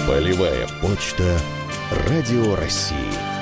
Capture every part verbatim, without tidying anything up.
Полевая почта Радио России.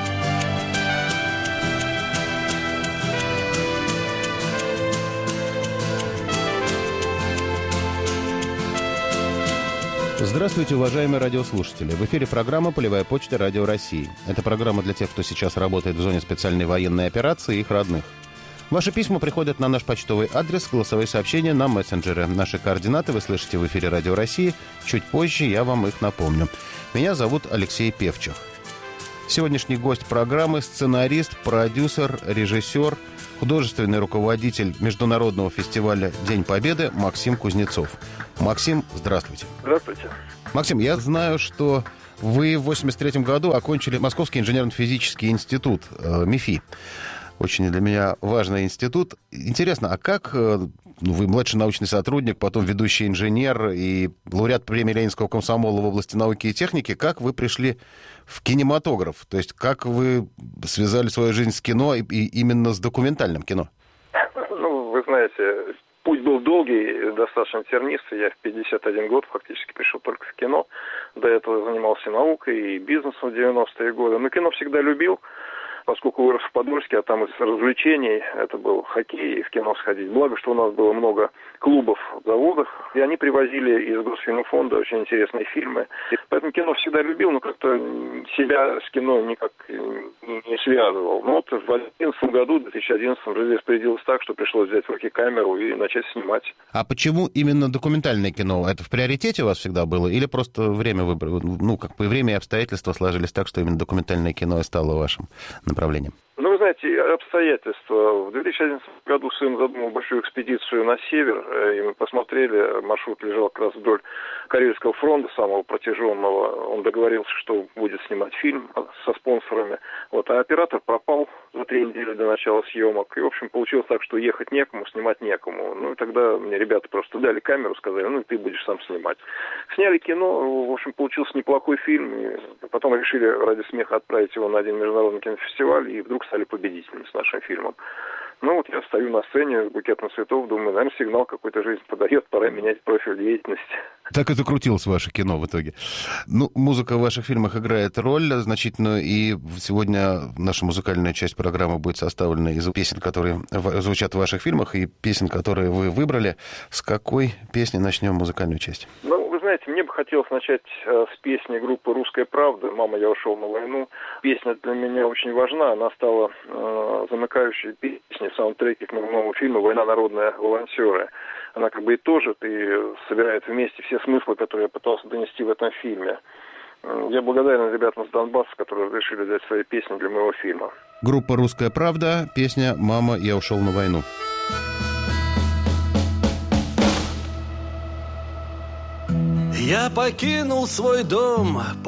Здравствуйте, уважаемые радиослушатели. В эфире программа «Полевая почта Радио России». Это программа для тех, кто сейчас работает в зоне специальной военной операции и их родных. Ваши письма приходят на наш почтовый адрес, голосовые сообщения на мессенджеры. Наши координаты вы слышите в эфире Радио России. Чуть позже я вам их напомню. Меня зовут Алексей Певчих. Сегодняшний гость программы – сценарист, продюсер, режиссер, художественный руководитель Международного фестиваля «День Победы» Максим Кузнецов. Максим, здравствуйте. Здравствуйте. Максим, я знаю, что вы в восемьдесят третьем году окончили Московский инженерно-физический институт, э, МИФИ. Очень для меня важный институт. Интересно, а как ну, вы младший научный сотрудник, потом ведущий инженер и лауреат премии Ленинского комсомола в области науки и техники, как вы пришли в кинематограф? То есть как вы связали свою жизнь с кино и, и именно с документальным кино? Ну, вы знаете, путь был долгий, достаточно тернистый. Я в пятьдесят один год фактически пришел только в кино. До этого занимался наукой и бизнесом в девяностые годы. Но кино всегда любил. Поскольку вырос в Подольске, а там из развлечений это был хоккей и в кино сходить. Благо, что у нас было много клубов, заводов, и они привозили из Госфильмфонда очень интересные фильмы. И поэтому кино всегда любил, но как-то себя с кино никак не связывал. Но вот в одиннадцатом году, в две тысячи одиннадцатом, жизнь распорядилась так, что пришлось взять в руки камеру и начать снимать. А почему именно документальное кино? Это в приоритете у вас всегда было? Или просто время выбрало? Ну, как бы время и обстоятельства сложились так, что именно документальное кино и стало вашим направлением? Ну, вы знаете, обстоятельства. В две тысячи одиннадцатом году сын задумал большую экспедицию на север, и мы посмотрели, маршрут лежал как раз вдоль Карельского фронта, самого протяженного. Он договорился, что будет снимать фильм со спонсорами. Вот, а оператор пропал за три недели до начала съемок. И, в общем, получилось так, что ехать некому, снимать некому. Ну, и тогда мне ребята просто дали камеру, сказали, ну, и ты будешь сам снимать. Сняли кино, в общем, получился неплохой фильм. И потом решили ради смеха отправить его на один международный кинофестиваль, и вдруг стали победителями с нашим фильмом. Ну вот я стою на сцене с букетом цветов, думаю, наверное, сигнал какой-то жизнь подает, пора менять профиль деятельности. Так и закрутилось ваше кино в итоге. Ну, музыка в ваших фильмах играет роль значительную, и сегодня наша музыкальная часть программы будет составлена из песен, которые звучат в ваших фильмах, и песен, которые вы выбрали. С какой песни начнем музыкальную часть? Ну, вы знаете, мне бы хотелось начать э, с песни группы «Русская правда» «Мама, я ушел на войну». Песня для меня очень важна, она стала э, замыкающей песней в саундтреке к новому фильму «Война народная. Волонтеры». Она как бы и тоже и собирает вместе все смыслы, которые я пытался донести в этом фильме. Я благодарен ребятам с Донбасса, которые разрешили взять свои песни для моего фильма. Группа «Русская правда», песня «Мама, я ушел на войну». Я покинул свой дом.